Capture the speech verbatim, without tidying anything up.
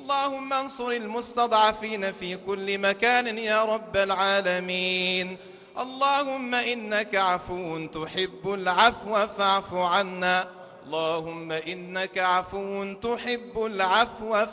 اللهم انصر المستضعفين في كل مكان يا رب العالمين. اللهم إنك عفو تحب العفو فاعف عنا. اللهم إنك عفو تحب العفو